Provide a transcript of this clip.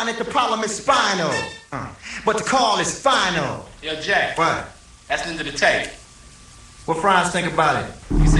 find that the problem is spinal. But the call is final. Yo, Jack. What? That's into the tape. What Franz think about it? He